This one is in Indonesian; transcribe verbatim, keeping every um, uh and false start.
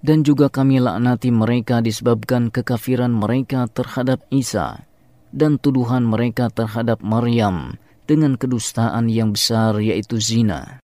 Dan juga kami laknati mereka disebabkan kekafiran mereka terhadap Isa dan tuduhan mereka terhadap Maryam dengan kedustaan yang besar yaitu zina.